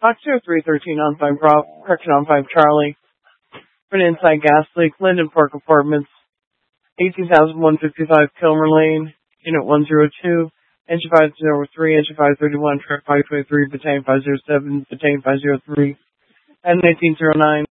Box 0313 on 5 Bravo, correction on 5 Charlie. For an inside gas leak, Linden Park Apartments, 18,155 Kilmer Lane, Unit 102, Engine 503, Engine 531, Truck 523, Battalion 507, Battalion 503, and 1909.